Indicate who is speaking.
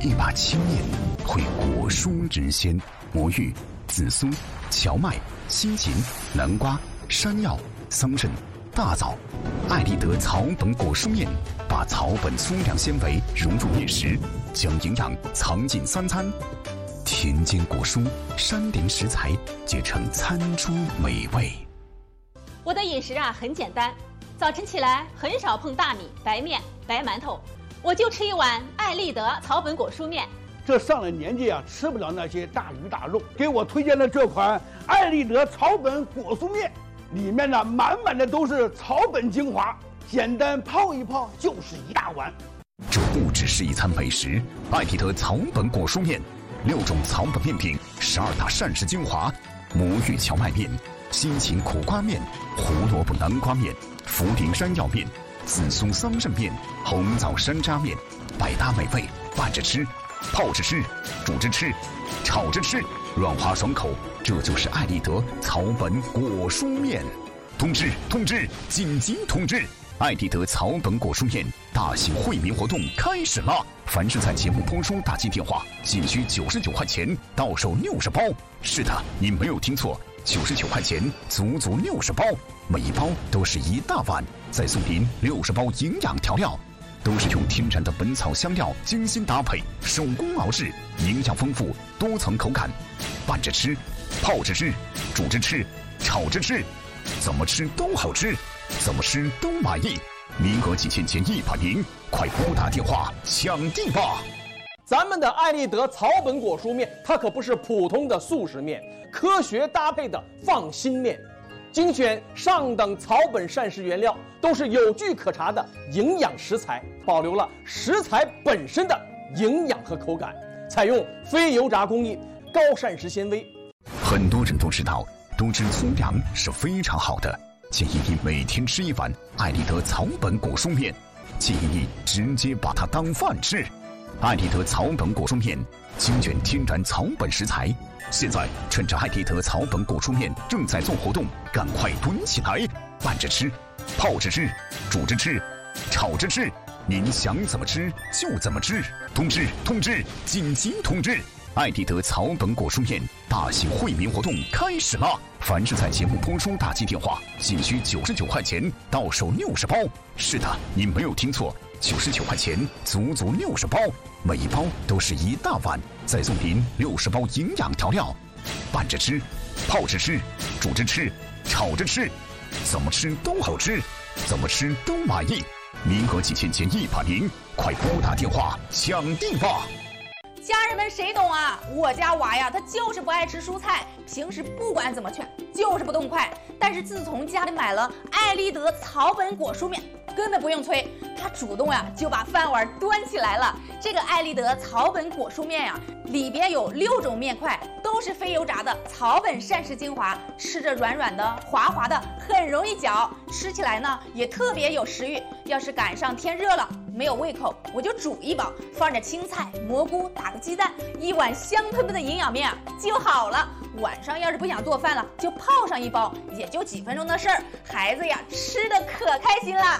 Speaker 1: 一把青面，会果蔬之鲜。魔芋、紫苏、荞麦、西芹、南瓜、山药、桑葚、大枣。艾立德草本果蔬面把草本粗粮纤维融入面食，将营养藏进三餐。田间果蔬、山林食材结成餐桌美味。
Speaker 2: 我的饮食很简单，早晨起来很少碰大米、白面、白馒头，我就吃一碗艾立德草本果蔬面。
Speaker 3: 这上了年纪吃不了那些大鱼大肉，给我推荐的这款艾立德草本果蔬面，里面满满的都是草本精华，简单泡一泡就是一大碗。
Speaker 1: 这不只是一餐美食，艾立德草本果蔬面，6种草本面饼，12大膳食精华，魔芋荞麦面、西芹苦瓜面、胡萝卜南瓜面、茯苓山药面、紫苏桑葚面、红枣山楂面，百搭美味，拌着吃。泡着吃，煮着吃，炒着吃，软滑爽口，这就是艾立德草本果蔬面。通知！通知！紧急通知！艾立德草本果蔬面大型惠民活动开始了！凡是在节目播出打进电话，仅需99块钱，到手60包。是的，你没有听错，99块钱，足足60包，每一包都是一大碗，再送您60包营养调料。都是用天然的本草香料精心搭配，手工熬制，营养丰富，多层口感。拌着吃，泡着吃，煮着吃，炒着吃，怎么吃都好吃，怎么吃都满意。名额几千减100名，快拨打电话抢订吧！
Speaker 4: 咱们的艾立德草本果蔬面，它可不是普通的速食面，科学搭配的放心面。精选上等草本膳食原料，都是有据可查的营养食材，保留了食材本身的营养和口感，采用非油炸工艺，高膳食纤维。
Speaker 1: 很多人都知道，多吃粗粮是非常好的，建议你每天吃一碗艾立德草本果蔬面，建议你直接把它当饭吃。艾立德草本果蔬面精选天然草本食材，现在趁着艾立德草本果蔬面正在做活动，赶快囤起来，拌着吃，泡着吃，煮着吃，炒着吃，您想怎么吃就怎么吃。通知！通知！紧急通知！艾立德草本果蔬面大型惠民活动开始了！凡是在节目播出打进电话，仅需99块钱，到手60包。是的，你没有听错，99块钱，足足60包，每一包都是一大碗，再送您60包营养调料。拌着吃，泡着吃，煮着吃，炒着吃，怎么吃都好吃，怎么吃都满意。名额几千减100名，快拨打电话抢订吧！
Speaker 5: 家人们谁懂啊？我家娃呀，他就是不爱吃蔬菜，平时不管怎么劝，就是不动筷。但是自从家里买了艾立德草本果蔬面，根本不用催，他主动就把饭碗端起来了。这个艾立德草本果蔬面里边有6种面块，都是非油炸的草本膳食精华，吃着软软的、滑滑的，很容易嚼，吃起来呢也特别有食欲。要是赶上天热了，没有胃口，我就煮一包，放点青菜、蘑菇，打个鸡蛋，一碗香喷喷的营养面就好了。晚上要是不想做饭了，就泡上一包，也就几分钟的事儿。孩子吃的可开心了。